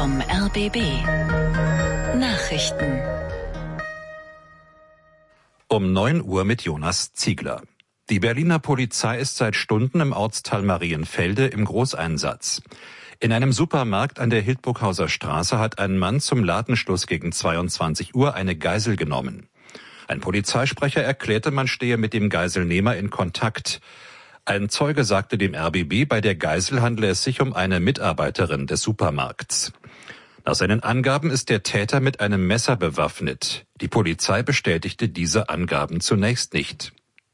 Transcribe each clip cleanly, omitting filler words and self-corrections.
vom RBB. Nachrichten. Um 9 Uhr mit Jonas Ziegler. Die Berliner Polizei ist seit Stunden im Ortsteil Marienfelde im Großeinsatz. In einem Supermarkt an der Hildburghauser Straße hat ein Mann zum Ladenschluss gegen 22 Uhr eine Geisel genommen. Ein Polizeisprecher erklärte, man stehe mit dem Geiselnehmer in Kontakt. Ein Zeuge sagte dem RBB, bei der Geisel handle es sich um eine Mitarbeiterin des Supermarkts. Nach seinen Angaben ist der Täter mit einem Messer bewaffnet. Die Polizei bestätigte diese Angaben zunächst nicht.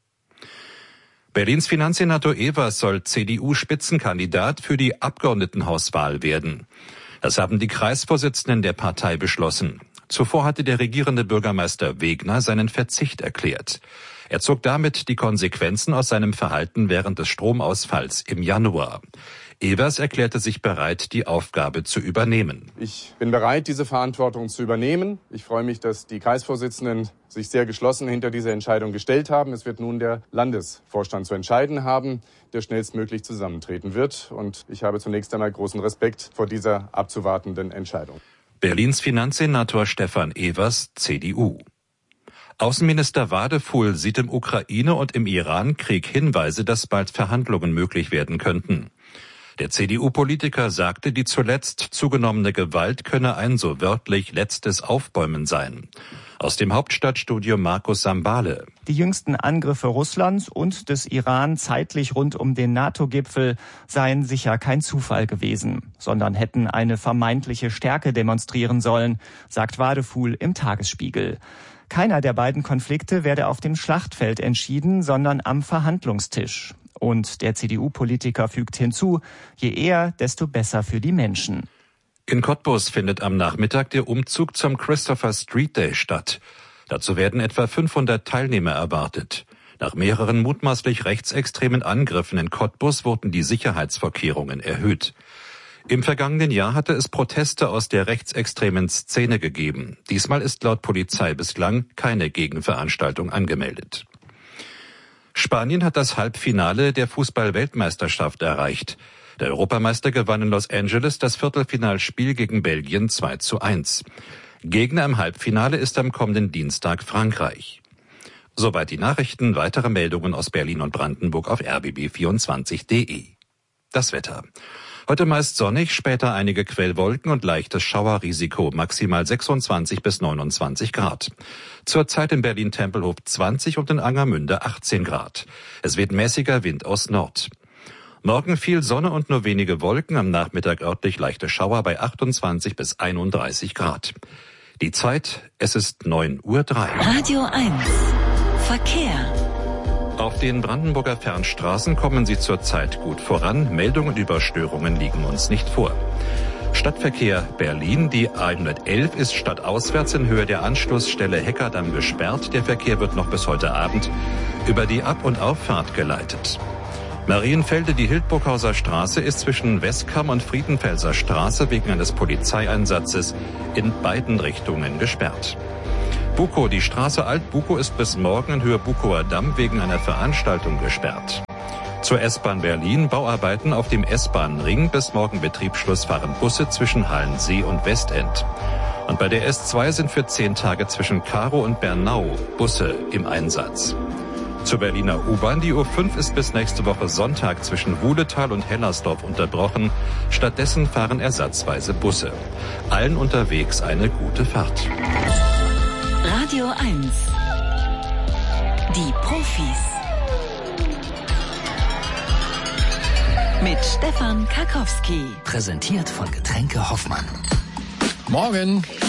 Berlins Finanzsenator Evers soll CDU-Spitzenkandidat für die Abgeordnetenhauswahl werden. Das haben die Kreisvorsitzenden der Partei beschlossen. Zuvor hatte der regierende Bürgermeister Wegner seinen Verzicht erklärt. Er zog damit die Konsequenzen aus seinem Verhalten während des Stromausfalls im Januar. Evers erklärte sich bereit, die Aufgabe zu übernehmen. Ich bin bereit, diese Verantwortung zu übernehmen. Ich freue mich, dass die Kreisvorsitzenden sich sehr geschlossen hinter diese Entscheidung gestellt haben. Es wird nun der Landesvorstand zu entscheiden haben, der schnellstmöglich zusammentreten wird. Und ich habe zunächst einmal großen Respekt vor dieser abzuwartenden Entscheidung. Berlins Finanzsenator Stefan Evers, CDU. Außenminister Wadefuhl sieht im Ukraine- und im Iran-Krieg Hinweise, dass bald Verhandlungen möglich werden könnten. Der CDU-Politiker sagte, die zuletzt zugenommene Gewalt könne ein so wörtlich letztes Aufbäumen sein. Aus dem Hauptstadtstudio Markus Sambale. Die jüngsten Angriffe Russlands und des Iran zeitlich rund um den NATO-Gipfel seien sicher kein Zufall gewesen, sondern hätten eine vermeintliche Stärke demonstrieren sollen, sagt Wadefuhl im Tagesspiegel. Keiner der beiden Konflikte werde auf dem Schlachtfeld entschieden, sondern am Verhandlungstisch. Und der CDU-Politiker fügt hinzu, je eher, desto besser für die Menschen. In Cottbus findet am Nachmittag der Umzug zum Christopher Street Day statt. Dazu werden etwa 500 Teilnehmer erwartet. Nach mehreren mutmaßlich rechtsextremen Angriffen in Cottbus wurden die Sicherheitsvorkehrungen erhöht. Im vergangenen Jahr hatte es Proteste aus der rechtsextremen Szene gegeben. Diesmal ist laut Polizei bislang keine Gegenveranstaltung angemeldet. Spanien hat das Halbfinale der Fußball-Weltmeisterschaft erreicht. Der Europameister gewann in Los Angeles das Viertelfinalspiel gegen Belgien 2:1. Gegner im Halbfinale ist am kommenden Dienstag Frankreich. Soweit die Nachrichten. Weitere Meldungen aus Berlin und Brandenburg auf rbb24.de. Das Wetter. Heute meist sonnig, später einige Quellwolken und leichtes Schauerrisiko, maximal 26 bis 29 Grad. Zurzeit in Berlin-Tempelhof 20 und in Angermünde 18 Grad. Es weht mäßiger Wind aus Nord. Morgen viel Sonne und nur wenige Wolken, am Nachmittag örtlich leichte Schauer bei 28 bis 31 Grad. Die Zeit, es ist 9:03 Uhr. Radio 1. Verkehr. Auf den Brandenburger Fernstraßen kommen Sie zurzeit gut voran. Meldungen über Störungen liegen uns nicht vor. Stadtverkehr Berlin. Die A111 ist stadtauswärts in Höhe der Anschlussstelle Heckerdamm gesperrt. Der Verkehr wird noch bis heute Abend über die Ab- und Auffahrt geleitet. Marienfelde, die Hildburghauser Straße ist zwischen Westkamp und Friedenfelser Straße wegen eines Polizeieinsatzes in beiden Richtungen gesperrt. Bukow, die Straße Alt-Bukow ist bis morgen in Höhe Bukower Damm wegen einer Veranstaltung gesperrt. Zur S-Bahn Berlin, Bauarbeiten auf dem S-Bahn-Ring, bis morgen Betriebsschluss fahren Busse zwischen Halensee und Westend. Und bei der S2 sind für 10 Tage zwischen Karow und Bernau Busse im Einsatz. Zur Berliner U-Bahn, die U5 ist bis nächste Woche Sonntag zwischen Wuhletal und Hellersdorf unterbrochen. Stattdessen fahren ersatzweise Busse. Allen unterwegs eine gute Fahrt. Radio 1. Die Profis. Mit Stefan Karkowski. Präsentiert von Getränke Hoffmann. Morgen.